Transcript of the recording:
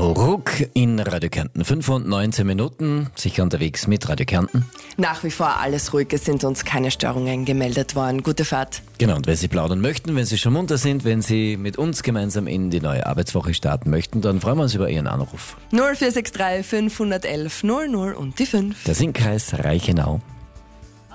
Ruck in Radio Kärnten. 5:19 Minuten, sicher unterwegs mit Radio Kärnten. Nach wie vor alles ruhig, es sind uns keine Störungen gemeldet worden. Gute Fahrt. Genau, und wenn Sie plaudern möchten, wenn Sie schon munter sind, wenn Sie mit uns gemeinsam in die neue Arbeitswoche starten möchten, dann freuen wir uns über Ihren Anruf. 0463 511 00 und die 5. Der Sinnkreis Reichenau.